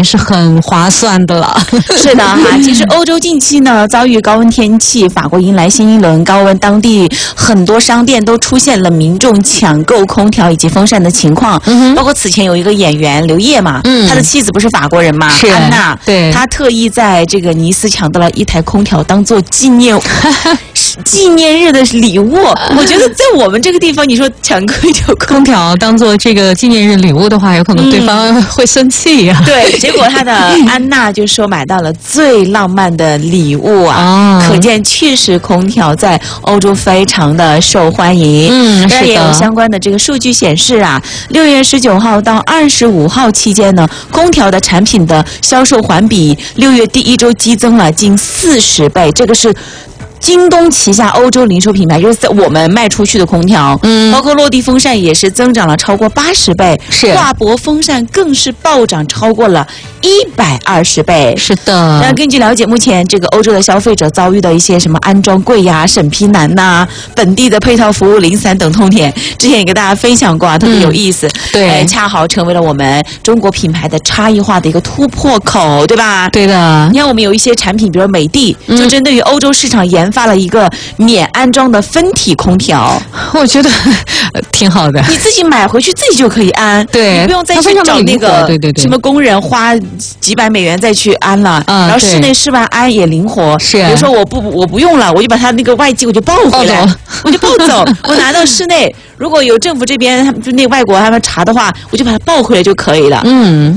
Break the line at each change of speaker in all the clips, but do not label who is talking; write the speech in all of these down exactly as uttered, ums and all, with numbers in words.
经是很划算的了。
是的哈，其实欧洲近期呢遭遇高温天气，法国迎来新一轮高温，当地很多商店都出现了民众抢购空调以及风扇的情况。嗯，包括此前有一个演员刘烨嘛，嗯，他的妻子不是法国人嘛，是安娜，对，他特意在这个尼斯抢到了一台空调当做纪念纪念日的礼物。我觉得在我们这个地方，你说抢空调
空调当做这个纪念日礼物的话，有可能对方会生气呀、啊嗯。
对，结果他的安娜就说买到了最浪漫的礼物啊，哦、可见确实空调在欧洲非常的受欢迎。嗯，是的。也有相关的这个数据显示啊，六月十九号到二十五号期间呢，空调的产品的销售环比六月第一周激增了近四十倍，这个是京东旗下欧洲零售品牌，就是在我们卖出去的空调，嗯，包括落地风扇也是增长了超过八十倍，是挂脖风扇更是暴涨超过了一百二十倍。
是的。
那根据了解，目前这个欧洲的消费者遭遇的一些什么安装贵呀、审批难呐、本地的配套服务零散等痛点，之前也跟大家分享过啊，特别有意思。嗯、对、呃，恰好成为了我们中国品牌的差异化的一个突破口，对吧？
对的。
你看，我们有一些产品，比如美的，就针对于欧洲市场研发了一个免安装的分体空调，
我觉得挺好的。
你自己买回去自己就可以安，
对，
你不用再去找那个
对对对什
么工人花几百美元再去安了。嗯，然后室内室外安也灵活。是，比如说我不我不用了，我就把它那个外机我就抱回来，我就抱走，我拿到室内，如果有政府这边他们就那外国他们查的话，我就把它抱回来就可以了。嗯。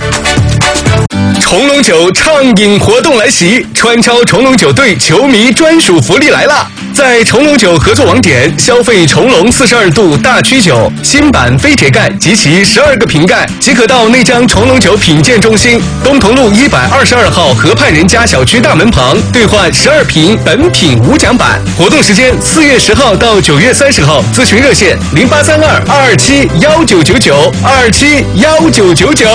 重龙酒畅饮活动来袭，川超重龙酒队球迷专属福利来了！在重龙酒合作网点消费重龙四十二度大曲酒新版非铁盖及其十二个瓶盖，即可到内江重龙酒品鉴中心东同路一百二十二号河畔人家小区大门旁兑换十二瓶本品无奖版。活动时间四月十号到九月三十号，咨询热线零八三二二二七幺九九九二七幺九九九。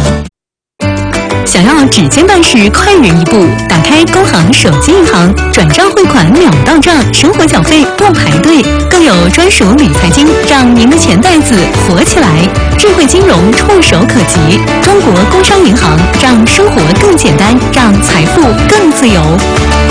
想要指尖办事快人一步，打开工行手机银行，转账汇款秒到账，生活缴费不排队，更有专属理财金，让您的钱袋子活起来。智慧金融触手可及，中国工商银行让生活更简单，让财富更自由。